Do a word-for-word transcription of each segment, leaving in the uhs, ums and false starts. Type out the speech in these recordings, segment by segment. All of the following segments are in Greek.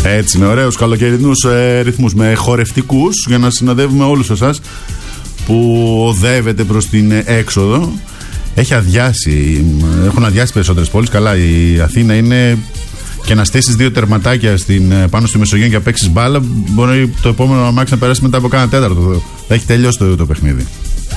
Έτσι, με ωραίους καλοκαιρινούς ε, ρυθμούς, με χορευτικούς, για να συνοδεύουμε όλους εσάς που οδεύετε προς την έξοδο. Έχει αδειάσει, έχουν αδειάσει περισσότερες πόλεις. Καλά, η Αθήνα είναι, και να στήσεις δύο τερματάκια στην, πάνω στη Μεσογείο και να παίξεις μπάλα, μπορεί το επόμενο αμάξι να περάσει μετά από κάνα τέταρτο. Θα έχει τελειώσει το, το παιχνίδι.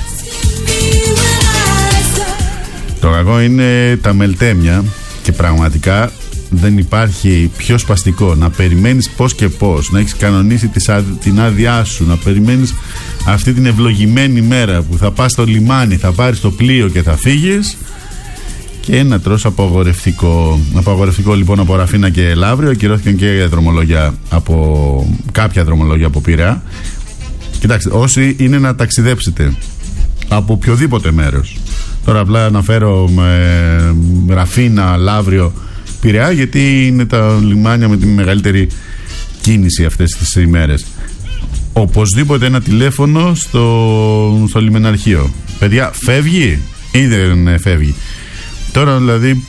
Το κακό είναι τα μελτέμια, και πραγματικά δεν υπάρχει πιο σπαστικό να περιμένεις πώς και πώς, να έχεις κανονίσει την άδειά σου, να περιμένεις αυτή την ευλογημένη μέρα που θα πας στο λιμάνι, θα πάρεις το πλοίο και θα φύγεις, και να τρως απαγορευτικό. Απαγορευτικό λοιπόν από Ραφίνα και Λαύριο. Ακυρώθηκαν και δρομολόγια από, κάποια δρομολόγια από Πειραιά. Κοιτάξτε, όσοι είναι να ταξιδέψετε από οποιοδήποτε μέρος, τώρα απλά αναφέρω με Ραφίνα, Λαύριο, Πειραιά, γιατί είναι τα λιμάνια με τη μεγαλύτερη κίνηση αυτές τις ημέρες. Οπωσδήποτε ένα τηλέφωνο στο, στο λιμεναρχείο. Παιδιά, φεύγει ή δεν φεύγει? Τώρα δηλαδή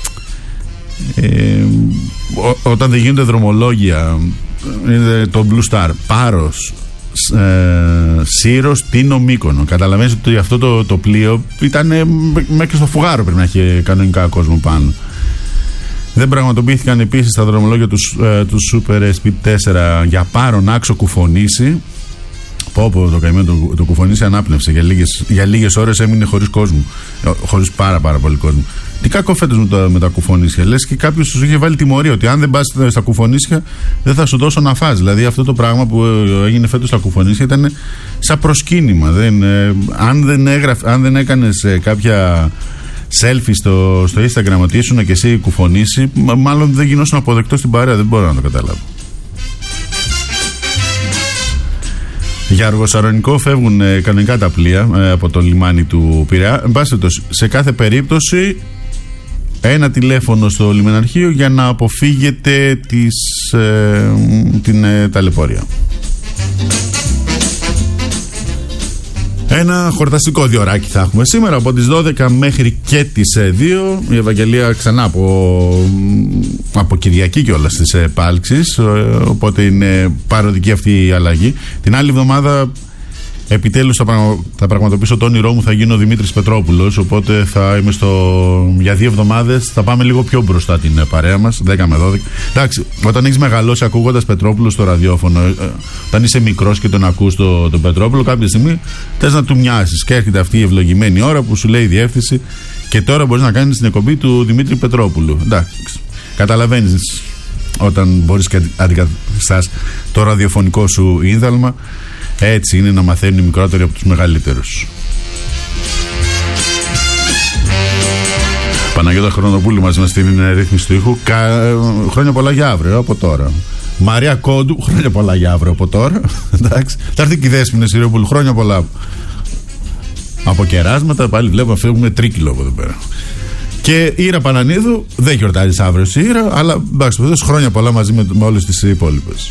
ε, ό, όταν δεν γίνονται δρομολόγια, είναι το Blue Star, Πάρος, ε, Σύρος, Τίνο, Μύκονο. Καταλαβαίνεις ότι αυτό το, το πλοίο ήταν μέχρι στο φουγάρο, πρέπει να έχει κανονικά κόσμο πάνω. Δεν πραγματοποιήθηκαν επίσης τα δρομολόγια του, ε, του Super Speed τέσσερα για Πάρον, Άξο, Κουφονήσι. Πω πω, το καημένο το, το Κουφονήσι ανάπνευσε. Για λίγες, για λίγες ώρες έμεινε χωρίς κόσμο. Χωρίς πάρα πάρα πολύ κόσμο. Τι κακό φέτος με, τα, με τα Κουφονήσια. Λες και κάποιος σου είχε βάλει τιμωρία ότι αν δεν πας στα Κουφονήσια δεν θα σου δώσω να φας. Δηλαδή αυτό το πράγμα που έγινε φέτος στα Κουφονήσια ήταν σαν προσκύνημα. Δεν, ε, αν, δεν έγραφ, αν δεν έκανες ε, κάποια selfie στο, στο Instagram ότι ήσουν και εσύ Κουφονήσι, μάλλον δεν γινόσουν αποδεκτό στην παρέα. Δεν μπορώ να το καταλάβω. Για Αργοσαρονικό φεύγουν ε, κανονικά τα πλοία ε, από το λιμάνι του Πειραιά. Εν πάση περιπτώσει, σε κάθε περίπτωση ένα τηλέφωνο στο λιμεναρχείο για να αποφύγετε τις, ε, την ε, ταλαιπωρία. Ένα χορταστικό διωράκι θα έχουμε σήμερα από τις δώδεκα μέχρι και τις δύο. Η Ευαγγελία ξανά από, από Κυριακή κιόλας στις επάλξεις, οπότε είναι παροδική αυτή η αλλαγή. Την άλλη εβδομάδα επιτέλους θα, πραγμα, θα πραγματοποιήσω το όνειρό μου, θα γίνω ο Δημήτρης Πετρόπουλος, οπότε θα είμαι στο, για δύο εβδομάδες θα πάμε λίγο πιο μπροστά την παρέα μας, δέκα με δώδεκα. Εντάξει, όταν έχεις μεγαλώσει ακούγοντας Πετρόπουλο στο ραδιόφωνο, όταν είσαι μικρός και τον ακούς τον το Πετρόπουλο, κάποια στιγμή θες να του μοιάσεις και έρχεται αυτή η ευλογημένη ώρα που σου λέει η διεύθυνση και τώρα μπορείς να κάνεις την εκπομπή του Δημήτρη Πετρόπουλου. Εντάξει, καταλαβαίνεις όταν μπορείς και αντικαταστάς το ραδιοφωνικό σου ίνδαλμα. Έτσι είναι να μαθαίνουν οι μικρότεροι από τους μεγαλύτερους. Παναγιώτα Χρονοπούλου μαζί μας στην ρύθμιση του ήχου. Κα... Χρόνια πολλά για αύριο από τώρα. Μαρία Κόντου, χρόνια πολλά για αύριο από τώρα. Εντάξει. Θα έρθει και η Δέσποινα Σιριοπούλου, χρόνια πολλά. Από κεράσματα πάλι βλέπω να φεύγουμε τρίκυλο από εδώ πέρα. Και η Ήρα Πανανίδου, δεν γιορτάζεις αύριο η Ήρα, αλλά εντάξει, χρόνια πολλά μαζί με, με όλες τις υπόλοιπες.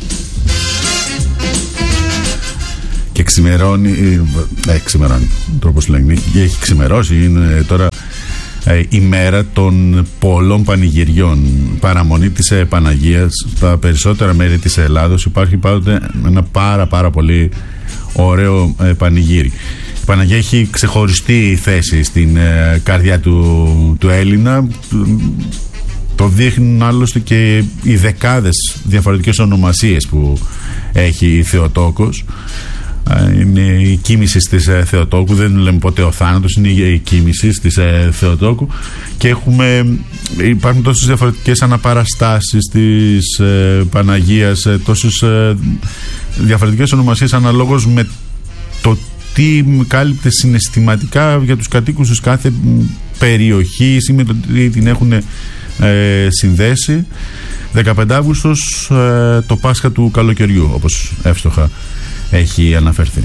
Και ξημερώνει, ε, ξημερώνει, τρόπος λένε, έχει ξημερώσει, είναι τώρα ε, η μέρα των πολλών πανηγυριών, παραμονή της ε, Παναγίας. Στα περισσότερα μέρη της Ελλάδος υπάρχει πάντοτε ένα πάρα πάρα πολύ ωραίο ε, πανηγύρι. Η Παναγία έχει ξεχωριστή θέση στην ε, καρδιά του, του Έλληνα. Το δείχνουν άλλωστε και οι δεκάδες διαφορετικές ονομασίες που έχει η Θεοτόκος. Είναι η κοίμηση της ε, Θεοτόκου, δεν λέμε ποτέ ο θάνατος, είναι η κοίμηση της ε, Θεοτόκου, και έχουμε, υπάρχουν τόσες διαφορετικές αναπαραστάσεις της ε, Παναγίας, ε, τόσες ε, διαφορετικές ονομασίες αναλόγως με το τι κάλυπτε συναισθηματικά για τους κατοίκους της κάθε περιοχής ή με το τι την έχουν ε, συνδέσει. δεκαπέντε Αυγούστος, ε, το Πάσχα του καλοκαιριού, όπως εύστοχα έχει αναφερθεί.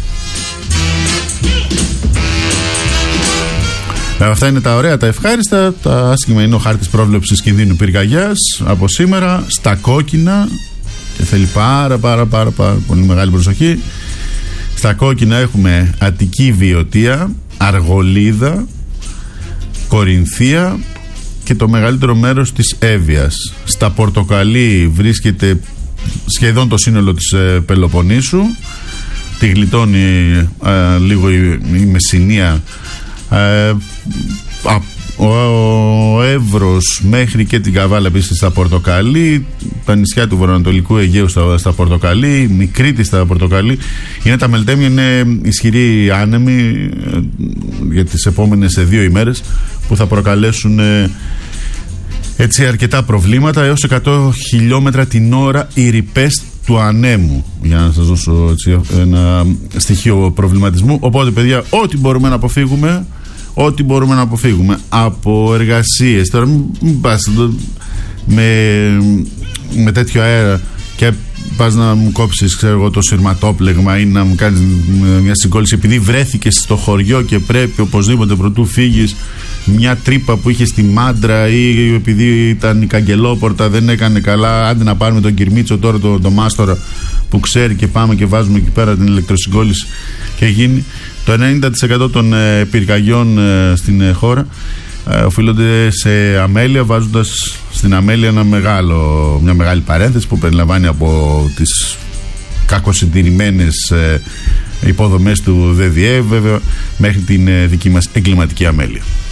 Αυτά είναι τα ωραία, τα ευχάριστα. Τα άσχημα είναι ο χάρτης πρόβλεψης κινδύνου πυρκαγιάς από σήμερα. Στα κόκκινα, και θέλει πάρα πάρα πάρα, πάρα πολύ μεγάλη προσοχή. Στα κόκκινα έχουμε Αττική Βιωτία, Αργολίδα, Κορινθία, και το μεγαλύτερο μέρος της Εύβοιας. Στα Πορτοκαλί βρίσκεται σχεδόν το σύνολο της ε, Πελοποννήσου. Τη γλιτώνει ε, λίγο η, η Μεσσηνία, ε, α, ο, ο Εύρος μέχρι και την Καβάλα επίσης στα Πορτοκαλί, τα νησιά του βορειοανατολικού Αιγαίου στα, στα Πορτοκαλί, η Κρήτη στα Πορτοκαλί. Είναι τα Μελτέμια, είναι ισχυροί άνεμοι ε, για τις επόμενες δύο ημέρες που θα προκαλέσουν ε, έτσι αρκετά προβλήματα, έως εκατό χιλιόμετρα την ώρα οι ρηπές του ανέμου, για να σας δώσω έτσι ένα στοιχείο προβληματισμού. Οπότε παιδιά, ό,τι μπορούμε να αποφύγουμε, ό,τι μπορούμε να αποφύγουμε από εργασίες, τώρα μην, μην πας με, με τέτοιο αέρα και πας να μου κόψεις, ξέρω εγώ, το σειρματόπλεγμα ή να μου κάνεις μια συγκόλληση επειδή βρέθηκες στο χωριό και πρέπει οπωσδήποτε πρωτού φύγεις, μια τρύπα που είχε στη μάντρα ή επειδή ήταν η καγκελόπορτα δεν έκανε καλά, άντε να πάρουμε τον Κυρμίτσο τώρα, τον το μάστορα που ξέρει και πάμε και βάζουμε εκεί πέρα την ηλεκτροσυγκόλληση και γίνει. Το ενενήντα τοις εκατό των ε, πυρκαγιών ε, στην ε, χώρα ε, οφείλονται σε αμέλεια, βάζοντας στην αμέλεια ένα μεγάλο, μια μεγάλη παρένθεση που περιλαμβάνει από τις κακοσυντηρημένες ε, υποδομές του ΔΔΕ βέβαια μέχρι την ε, δική μας εγκληματική αμέλεια.